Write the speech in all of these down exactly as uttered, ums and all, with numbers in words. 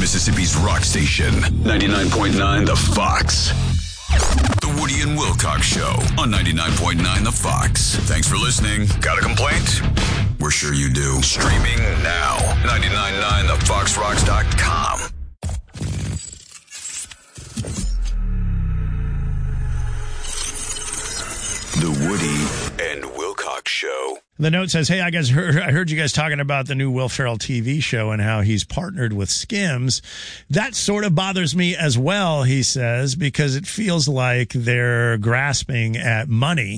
Mississippi's rock station, ninety-nine point nine The Fox. The Woody and Wilcox Show on ninety-nine point nine The Fox. Thanks for listening. Got a complaint? We're sure you do. Streaming now. ninety-nine point nine the fox rocks dot com. The Woody and Wilcox Show. The note says, hey, I guys heard, I heard you guys talking about the new Will Ferrell T V show and how he's partnered with Skims. That sort of bothers me as well, he says, because it feels like they're grasping at money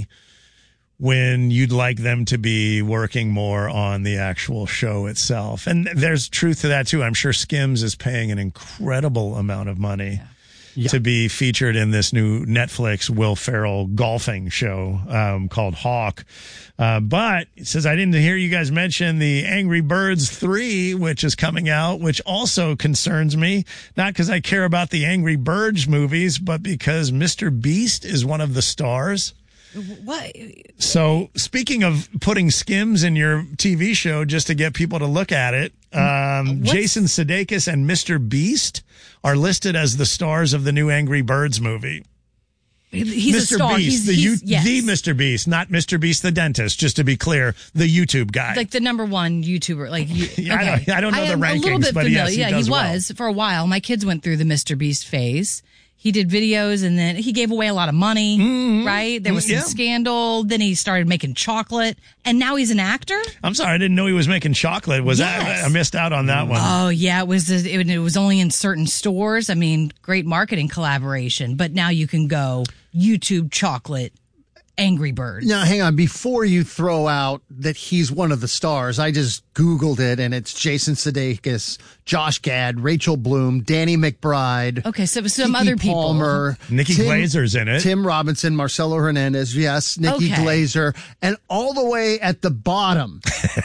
when you'd like them to be working more on the actual show itself. And there's truth to that, too. I'm sure Skims is paying an incredible amount of money. Yeah. Yeah. To be featured in this new Netflix Will Ferrell golfing show um, called Hawk. Uh, but it says, I didn't hear you guys mention the Angry Birds three, which is coming out, which also concerns me. Not because I care about the Angry Birds movies, but because Mister Beast is one of the stars. What? So speaking of putting Skims in your T V show just to get people to look at it, um, Jason Sudeikis and Mister Beast are listed as the stars of the new Angry Birds movie. He's Mister a star. Beast, He's, the, he's, U- yes. the Mister Beast, not Mister Beast the dentist, just to be clear, the YouTube guy. Like the number one YouTuber. Like you, yeah, okay. I, don't, I don't know I the am rankings, a little bit but familiar. yes, he yeah, does he well. was for a while. My kids went through the Mister Beast phase. He did videos and then he gave away a lot of money, mm-hmm. right? There was some yeah. scandal. Then he started making chocolate and now he's an actor. I'm sorry. I didn't know he was making chocolate. Was yes. that, I missed out on that one. Oh yeah. It was, it, it was only in certain stores. I mean, great marketing collaboration, but now you can go YouTube chocolate. Angry Birds. Now, hang on. Before you throw out that he's one of the stars, I just Googled it, and it's Jason Sudeikis, Josh Gad, Rachel Bloom, Danny McBride. Okay, so some Keke other people. Palmer, Nikki Tim, Glazer's in it. Tim Robinson, Marcelo Hernandez, yes, Nikki Okay. Glazer, and all the way at the bottom,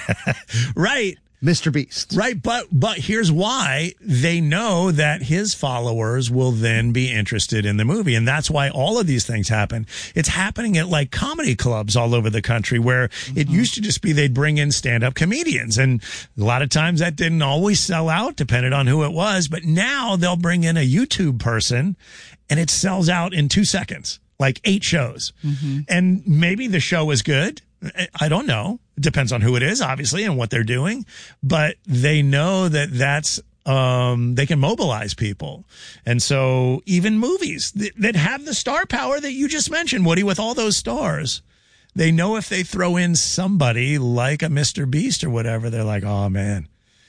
right. Mister Beast. Right, but but here's why. They know that his followers will then be interested in the movie, and that's why all of these things happen. It's happening at like comedy clubs all over the country where mm-hmm. it used to just be they'd bring in stand-up comedians, and a lot of times that didn't always sell out, depending on who it was, but now they'll bring in a YouTube person, and it sells out in two seconds, like eight shows. Mm-hmm. And maybe the show is good. I don't know. It depends on who it is, obviously, and what they're doing. But they know that that's, um, they can mobilize people. And so even movies that, that have the star power that you just mentioned, Woody, with all those stars, they know if they throw in somebody like a Mister Beast or whatever, they're like, oh, man.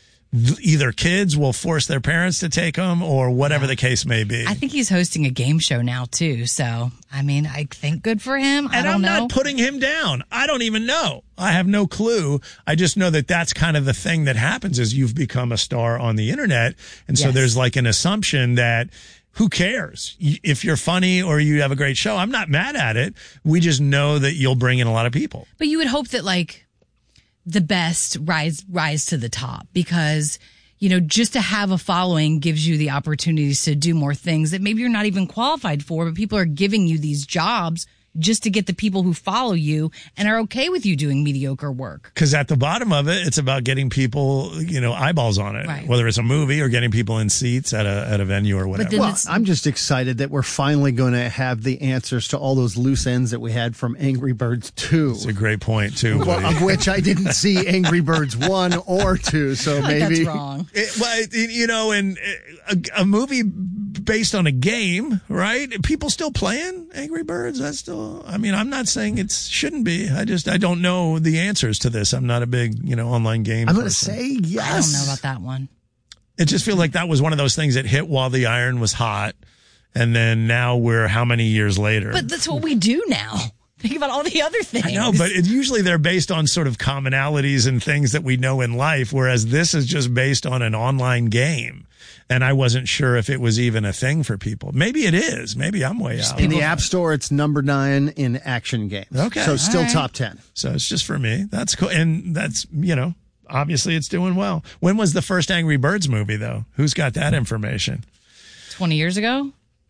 Either kids will force their parents to take them or whatever yeah. the case may be. I think he's hosting a game show now, too. So, I mean, I think good for him. I and don't I'm know. not putting him down. I don't even know. I have no clue. I just know that that's kind of the thing that happens is you've become a star on the internet. And so yes. there's like an assumption that who cares if you're funny or you have a great show? I'm not mad at it. We just know that you'll bring in a lot of people. But you would hope that like the best rise rise to the top because, you know, just to have a following gives you the opportunities to do more things that maybe you're not even qualified for, but people are giving you these jobs just to get the people who follow you and are okay with you doing mediocre work. Because at the bottom of it, it's about getting people, you know, eyeballs on it, right. whether it's a movie or getting people in seats at a at a venue or whatever. Well, I'm just excited that we're finally going to have the answers to all those loose ends that we had from Angry Birds two. That's a great point, too. Well, of which I didn't see Angry Birds one or two, so I maybe. That's wrong. It, well, it, you know, and a, a movie based on a game, right? People still playing Angry Birds? That's still. I mean, I'm not saying it shouldn't be. I just, I don't know the answers to this. I'm not a big, you know, online game I'm going to person. say yes. I don't know about that one. It just feels like that was one of those things that hit while the iron was hot. And then now we're how many years later? But that's what we do now. Think about all the other things. I know, but it, usually they're based on sort of commonalities and things that we know in life, whereas this is just based on an online game. And I wasn't sure if it was even a thing for people. Maybe it is. Maybe I'm way out. In the App Store, it's number nine in action games. Okay. So still right. top ten. So it's just for me. That's cool. And that's, you know, obviously it's doing well. When was the first Angry Birds movie, though? Who's got that information? twenty years ago?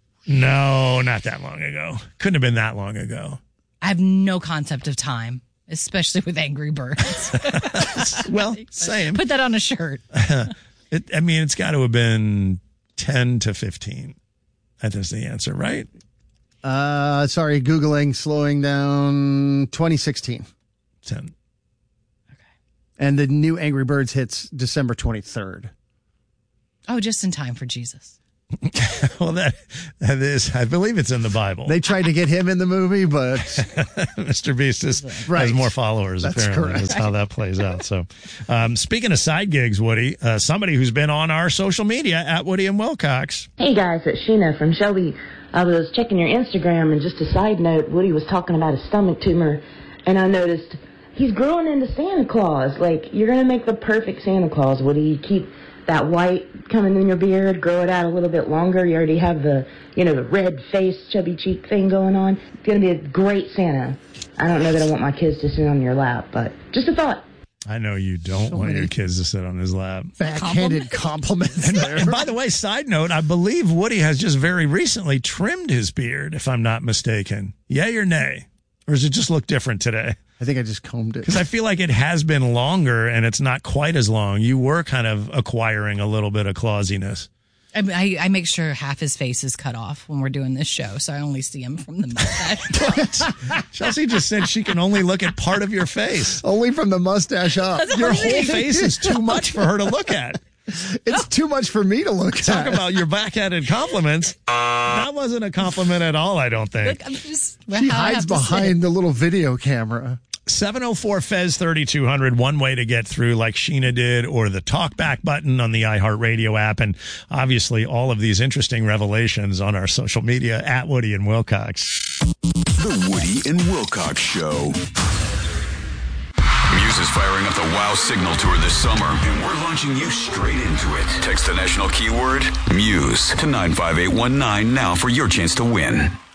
No, not that long ago. Couldn't have been that long ago. I have no concept of time, especially with Angry Birds. Well, same. Put that on a shirt. It, I mean, it's got to have been ten to fifteen. I think that's the answer, right? Uh, sorry, Googling, slowing down, twenty sixteen. ten. And the new Angry Birds hits December twenty-third. Oh, just in time for Jesus. Well, that that is, I believe it's in the Bible. They tried to get him in the movie, but Mister Beast is, Right. has more followers, That's apparently. correct. That's how that plays out. So, um, speaking of side gigs, Woody, uh, somebody who's been on our social media at Woody and Wilcox. Hey guys, it's Sheena from Shelby. I was checking your Instagram, and just a side note, Woody was talking about a stomach tumor, and I noticed he's growing into Santa Claus. Like, you're going to make the perfect Santa Claus, Woody. You keep that white coming in your beard, grow it out a little bit longer. You already have the, you know, the red face, chubby cheek thing going on. It's going to be a great Santa. I don't know that I want my kids to sit on your lap, but just a thought. I know you don't So want many- your kids to sit on his lap. backhanded compliments there. And by the way, side note, I believe Woody has just very recently trimmed his beard, if I'm not mistaken. Yay or nay? Or does it just look different today? I think I just combed it. Because I feel like it has been longer and it's not quite as long. You were kind of acquiring a little bit of clausiness. I, I, I make sure half his face is cut off when we're doing this show, so I only see him from the mustache. Chelsea just said she can only look at part of your face. Only from the mustache up. Your whole face is too much for her to look at. It's too much for me to look Talk at. about your backhanded compliments. That wasn't a compliment at all, I don't think. Look, I'm just She how I hides have to behind sit. the little video camera. seven oh four Fez thirty-two hundred, one way to get through like Sheena did, or the talkback button on the iHeartRadio app, and obviously all of these interesting revelations on our social media at Woody and Wilcox. The Woody and Wilcox Show. Muse is firing up the WOW Signal Tour this summer, and we're launching you straight into it. Text the national keyword MUSE to nine five eight one nine now for your chance to win.